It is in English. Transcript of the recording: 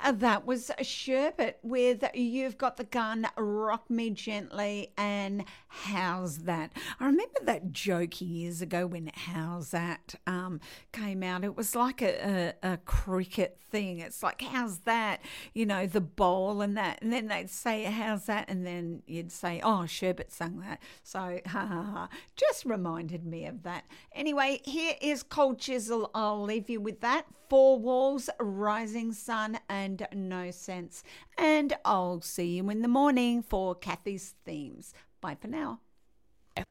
That was Sherbet with You've Got the Gun, Rock Me Gently, and How's That. I remember that joke years ago when How's That came out. It was like a cricket thing. It's like, how's that? You know, the bowl and that. And then they'd say, how's that? And then you'd say, oh, Sherbet sung that. So, ha ha ha. Just reminded me of that. Anyway, here is Cold Chisel. I'll leave you with that. Four Walls, Rising Sun, and No Sense. And I'll see you in the morning for Kathy's Themes. Bye for now.